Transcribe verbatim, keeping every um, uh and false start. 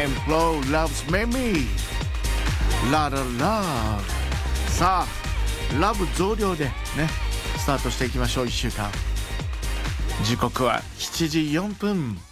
and Flow loves Mimi ラララさあラブ増量でねスタートしていきましょう。いっしゅうかん時刻はしちじよんぷん。